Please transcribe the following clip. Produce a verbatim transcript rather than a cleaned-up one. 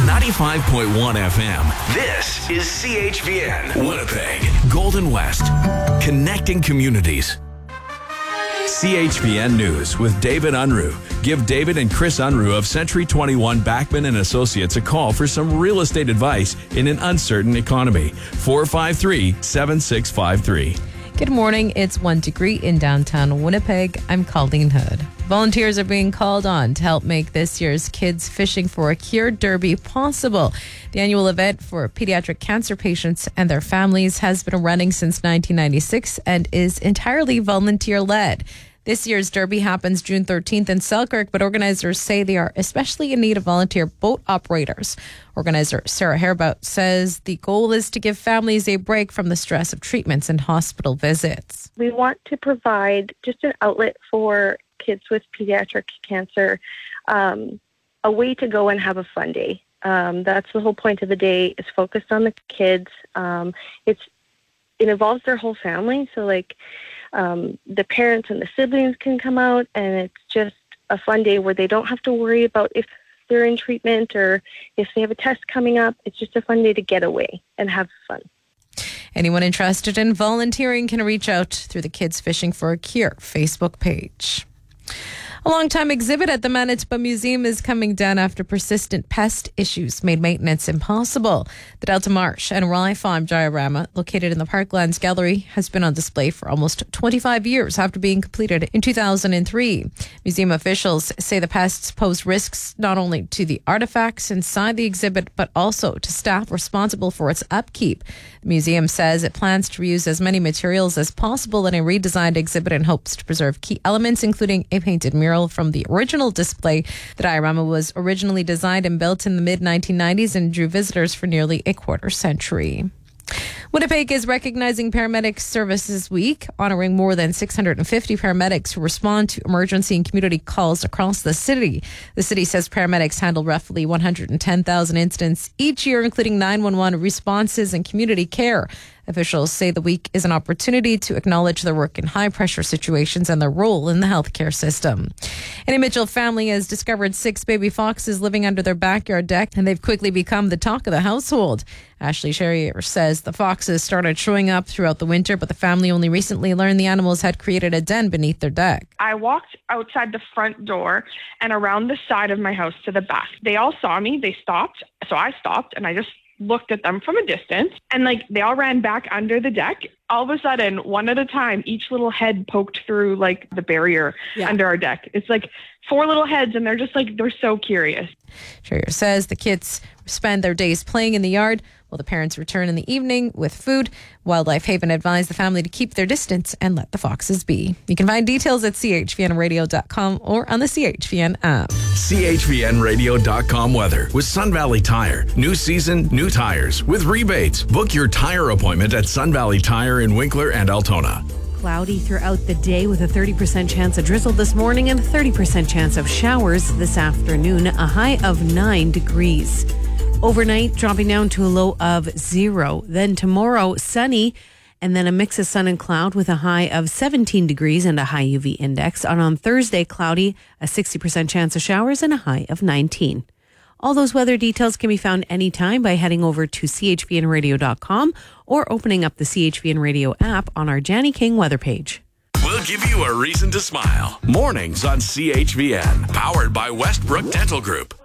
ninety-five point one F M. This is C H V N, Winnipeg, Golden West, connecting communities. C H V N News with David Unruh. Give David and Chris Unruh of Century twenty-one Backman and Associates a call for some real estate advice in an uncertain economy. four five three, seven six five three. Good morning. It's one degree in downtown Winnipeg. I'm Colleen Hood. Volunteers are being called on to help make this year's Kids Fishing for a Cure Derby possible. The annual event for pediatric cancer patients and their families has been running since nineteen ninety-six and is entirely volunteer-led. This year's Derby happens June thirteenth in Selkirk, but organizers say they are especially in need of volunteer boat operators. Organizer Sarah Hairbout says the goal is to give families a break from the stress of treatments and hospital visits. We want to provide just an outlet for kids with pediatric cancer, um, a way to go and have a fun day. Um, that's the whole point of the day, is focused on the kids. Um, it's it involves their whole family, so like um, the parents and the siblings can come out, and it's just a fun day where they don't have to worry about if they're in treatment or if they have a test coming up. It's just a fun day to get away and have fun. Anyone interested in volunteering can reach out through the Kids Fishing for a Cure Facebook page. A long-time exhibit at the Manitoba Museum is coming down after persistent pest issues made maintenance impossible. The Delta Marsh and Rye Farm diorama, located in the Parklands Gallery, has been on display for almost twenty-five years after being completed in two thousand three. Museum officials say the pests pose risks not only to the artifacts inside the exhibit, but also to staff responsible for its upkeep. The museum says it plans to reuse as many materials as possible in a redesigned exhibit and hopes to preserve key elements, including a painted mural from the original display. The diorama was originally designed and built in the mid nineteen nineties and drew visitors for nearly a quarter century. Winnipeg is recognizing Paramedics Services Week, honoring more than six hundred fifty paramedics who respond to emergency and community calls across the city. The city says paramedics handle roughly one hundred ten thousand incidents each year, including nine one one responses and community care. Officials say the week is an opportunity to acknowledge their work in high-pressure situations and their role in the healthcare system. An Mitchell family has discovered six baby foxes living under their backyard deck, and they've quickly become the talk of the household. Ashley Sherrier says the foxes started showing up throughout the winter, but the family only recently learned the animals had created a den beneath their deck. I walked outside the front door and around the side of my house to the back. They all saw me. They stopped. So I stopped, and I just looked at them from a distance, and like they all ran back under the deck. All of a sudden, one at a time, each little head poked through like the barrier yeah. under our deck. It's like four little heads, and they're just like, they're so curious. Sherrier says the kids spend their days playing in the yard while the parents return in the evening with food. Wildlife Haven advised the family to keep their distance and let the foxes be. You can find details at c h v n radio dot com or on the C H V N app. C H V N radio dot com weather with Sun Valley Tire. New season, new tires with rebates. Book your tire appointment at Sun Valley Tire in Winkler and Altona. Cloudy throughout the day with a thirty percent chance of drizzle this morning and a thirty percent chance of showers this afternoon, a high of nine degrees. Overnight, dropping down to a low of zero. Then tomorrow, sunny, and then a mix of sun and cloud with a high of seventeen degrees and a high U V index. And on Thursday, cloudy, a sixty percent chance of showers and a high of nineteen. All those weather details can be found anytime by heading over to c h v n radio dot com or opening up the C H V N Radio app on our Janny King weather page. We'll give you a reason to smile. Mornings on C H V N. Powered by Westbrook Dental Group.